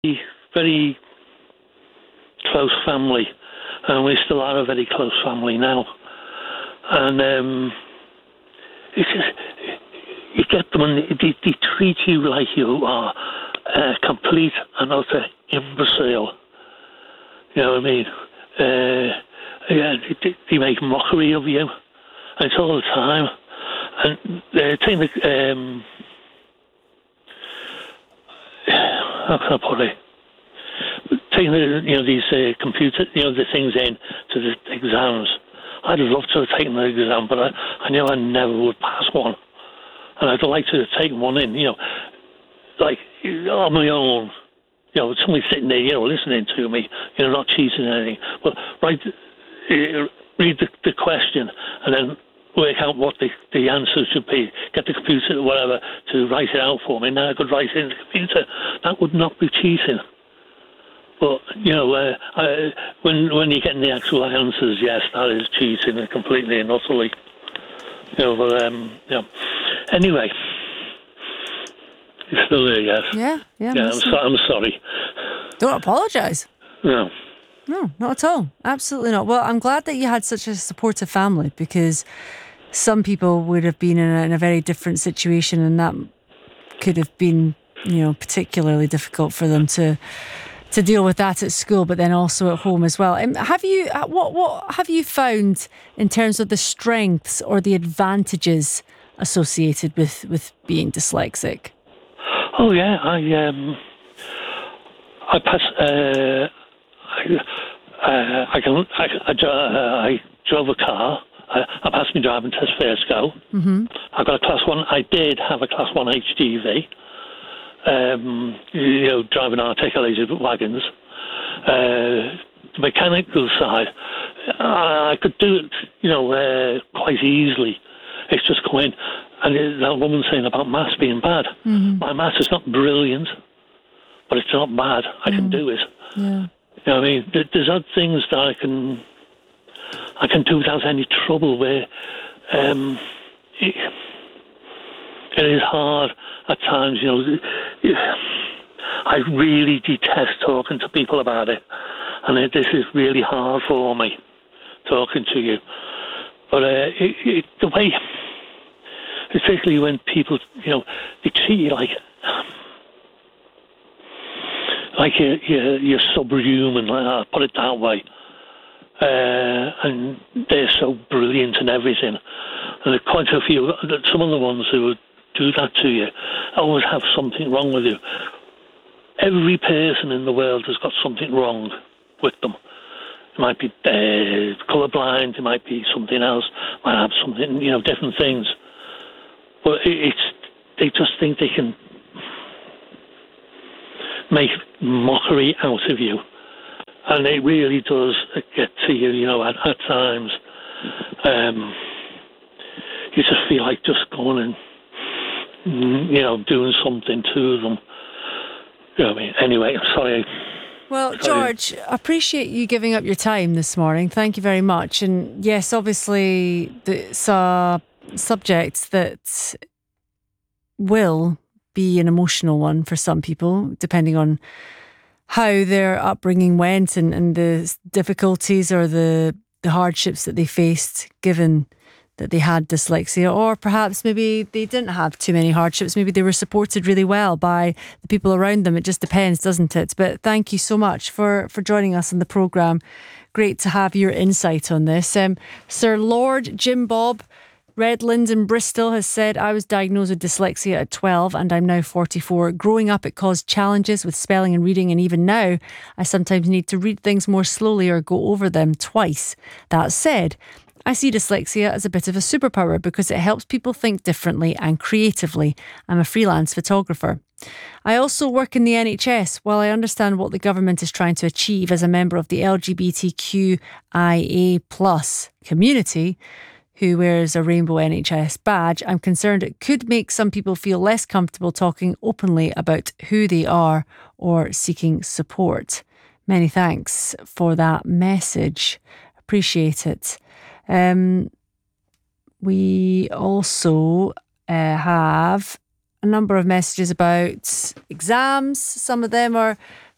very close family, and we still are a very close family now. And it's just, you get them and they treat you like you are a complete and utter imbecile. You know what I mean? Yeah, they make mockery of you, and it's all the time. And the thing that, how can I put it? Taking these computer, the things in to the exams. I'd love to have taken the exam, but I knew I never would pass one. And I'd like to have taken one in, like on my own. Somebody sitting there, listening to me, not cheating or anything. But read the question and then work out what the answer should be. Get the computer or whatever to write it out for me. Now I could write it in the computer. That would not be cheating. But, when you're getting the actual answers, yes, that is cheating completely and utterly. Anyway, you're still there, yes? Yeah. I'm sorry. Don't apologise. No. No, not at all. Absolutely not. Well, I'm glad that you had such a supportive family, because some people would have been in a very different situation, and that could have been, particularly difficult for them to deal with that at school, but then also at home as well. Have you what have you found in terms of the strengths or the advantages associated with being dyslexic? Oh yeah, I pass. I drove a car. I passed my driving test first go. Mm-hmm. I got a class 1. I did have a class 1 HGV. Driving articulated wagons. The mechanical side, I could do it, quite easily. It's just going, and that woman saying about maths being bad. Mm-hmm. My maths is not brilliant, but it's not bad. I can do it. Yeah. You know what I mean? There's other things that I can do without any trouble. Where it is hard at times. I really detest talking to people about it, and this is really hard for me talking to you. But the way, especially when people, they treat you like you're subhuman, I'll put it that way. And they're so brilliant and everything. And there are quite a few, some of the ones who would do that to you always have something wrong with you. Every person in the world has got something wrong with them. It might be colourblind, it might be something else, might have something, different things. But they just think they can make mockery out of you. And it really does get to you, at times. You just feel like just going and, doing something to them. You know what I mean? Anyway, I'm sorry. Well, George, I appreciate you giving up your time this morning. Thank you very much. And yes, obviously, it's a subject that will be an emotional one for some people, depending on how their upbringing went and the difficulties or the hardships that they faced, given that they had dyslexia, or perhaps maybe they didn't have too many hardships. Maybe they were supported really well by the people around them. It just depends, doesn't it? But thank you so much for joining us on the programme. Great to have your insight on this. Sir Lord Jim Bob Redlands in Bristol has said, I was diagnosed with dyslexia at 12 and I'm now 44. Growing up, it caused challenges with spelling and reading, and even now, I sometimes need to read things more slowly or go over them twice. That said, I see dyslexia as a bit of a superpower because it helps people think differently and creatively. I'm a freelance photographer. I also work in the NHS. While I understand what the government is trying to achieve as a member of the LGBTQIA+ community, who wears a rainbow NHS badge, I'm concerned it could make some people feel less comfortable talking openly about who they are or seeking support. Many thanks for that message. Appreciate it. We also have a number of messages about exams. Some of them are